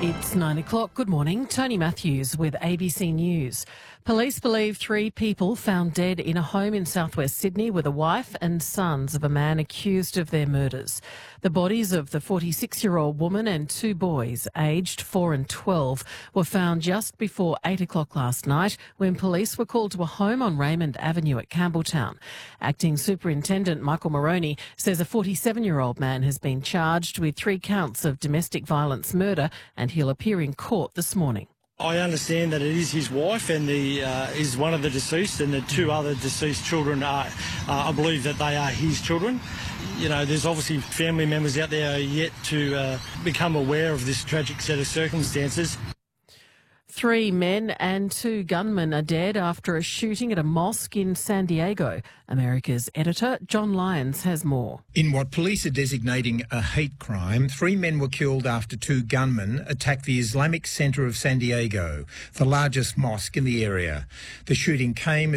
It's 9 o'clock. Good morning. Tony Matthews with ABC News. Police believe 3 people found dead in a home in southwest Sydney were the wife and sons of a man accused of their murders. The bodies of the 46-year-old woman and 2 boys, aged 4 and 12, were found just before 8 o'clock last night when police were called to a home on Raymond Avenue at Campbelltown. Acting Superintendent Michael Moroney says a 47-year-old man has been charged with 3 counts of domestic violence murder and he'll appear in court this morning. I understand that it is his wife and is one of the deceased, and the 2 other deceased children are, I believe that they are his children. You know, there's obviously family members out there yet to become aware of this tragic set of circumstances. 3 men and 2 gunmen are dead after a shooting at a mosque in San Diego. America's editor, John Lyons, has more. In what police are designating a hate crime, 3 men were killed after 2 gunmen attacked the Islamic Centre of San Diego, the largest mosque in the area. The shooting came